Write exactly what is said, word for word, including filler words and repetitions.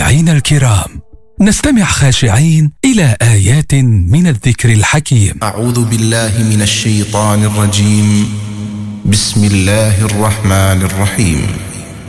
مستمعينا الكرام، نستمع خاشعين إلى آيات من الذكر الحكيم. أعوذ بالله من الشيطان الرجيم. بسم الله الرحمن الرحيم.